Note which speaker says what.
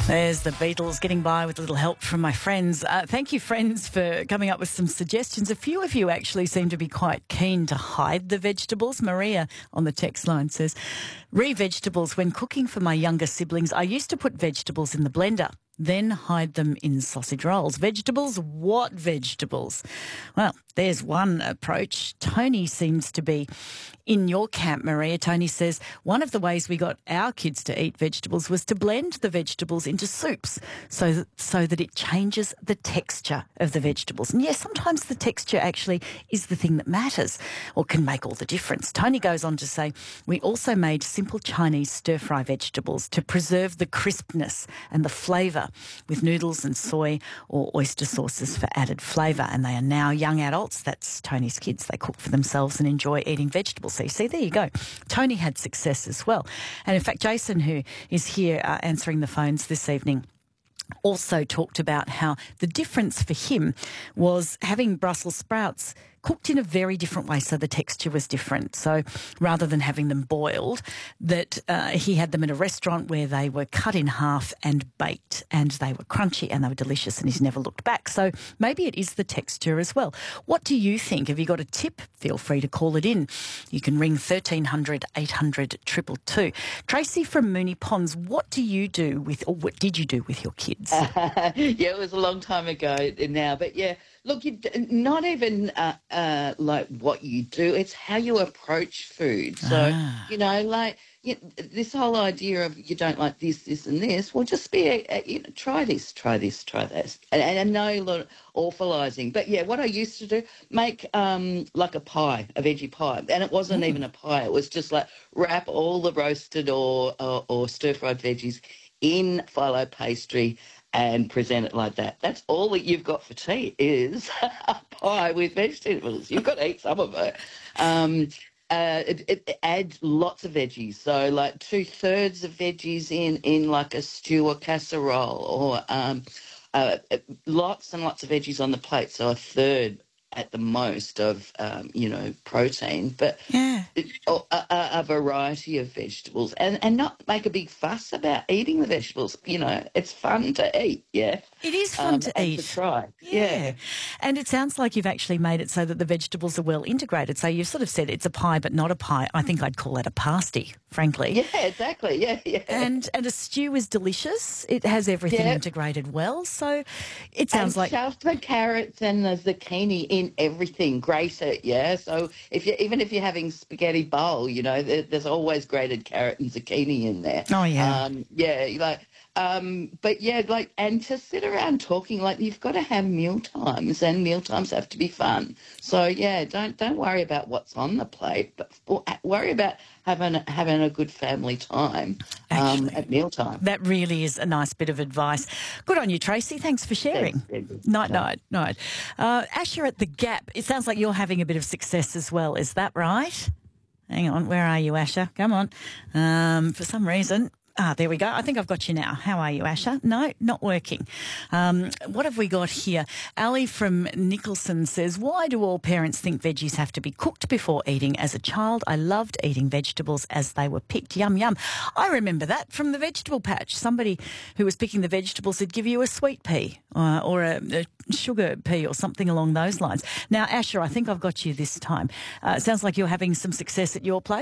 Speaker 1: There's the Beatles, getting by with a little help from my friends. Thank you, friends, for coming up with some suggestions. A few of you actually seem to be quite keen to hide the vegetables. Maria on the text line says, vegetables when cooking for my younger siblings. I used to put vegetables in the blender, then hide them in sausage rolls. Vegetables? What vegetables? Well, there's one approach. Tony seems to be in your camp, Maria. Tony says one of the ways we got our kids to eat vegetables was to blend the vegetables into soups so that it changes the texture of the vegetables. And yes, sometimes the texture actually is the thing that matters or can make all the difference. Tony goes on to say, we also made simple Chinese stir-fry vegetables to preserve the crispness and the flavour with noodles and soy or oyster sauces for added flavour. And they are now young adults. That's Tony's kids. They cook for themselves and enjoy eating vegetables. So you see, there you go. Tony had success as well. And in fact, Jason, who is here answering the phones this evening, also talked about how the difference for him was having Brussels sprouts cooked in a very different way, so the texture was different. So rather than having them boiled, that he had them in a restaurant where they were cut in half and baked, and they were crunchy and they were delicious, and he's never looked back. So maybe it is the texture as well. What do you think? Have you got a tip? Feel free to call it in. You can ring 1300 800 222. Tracy from Moonee Ponds, what do you do with, or what did you do with your kids?
Speaker 2: Yeah, it was a long time ago now, but yeah, look, not even like what you do, it's how you approach food. So, this whole idea of you don't like this, this and this, well, just be, try this, try this. And no awfulising. But, yeah, what I used to do, make like a pie, a veggie pie. And it wasn't even a pie. It was just like wrap all the roasted or stir-fried veggies in phyllo pastry and present it like that. That's all that you've got for tea is a pie with vegetables. You've got to eat some of it. Add lots of veggies. So like 2/3 of veggies in like a stew or casserole, or lots and lots of veggies on the plate. So 1/3 at the most of, protein, but a variety of vegetables, and not make a big fuss about eating the vegetables. It's fun to eat, yeah.
Speaker 1: It is fun to eat.
Speaker 2: To try,
Speaker 1: yeah. And it sounds like you've actually made it so that the vegetables are well integrated. So you've sort of said it's a pie but not a pie. I think I'd call that a pasty, frankly.
Speaker 2: Yeah, exactly, yeah.
Speaker 1: And a stew is delicious. It has everything integrated well. So it sounds like...
Speaker 2: Stuff the carrots and the zucchini in everything, grate it, yeah. So even if you're having spaghetti bowl, there's always grated carrot and zucchini in there.
Speaker 1: Oh, yeah.
Speaker 2: And to sit around talking, like, you've got to have meal times, and meal times have to be fun. So yeah, don't worry about what's on the plate, but worry about having a good family time at meal time.
Speaker 1: That really is a nice bit of advice. Good on you, Tracy. Thanks for sharing. Night. Asher at the Gap, it sounds like you're having a bit of success as well. Is that right? Hang on, where are you, Asher? Come on. For some reason... there we go. I think I've got you now. How are you, Asher? No, not working. What have we got here? Ali from Nicholson says, why do all parents think veggies have to be cooked before eating? As a child, I loved eating vegetables as they were picked. Yum, yum. I remember that from the vegetable patch. Somebody who was picking the vegetables would give you a sweet pea or a sugar pea or something along those lines. Now, Asher, I think I've got you this time. It sounds like you're having some success at your place.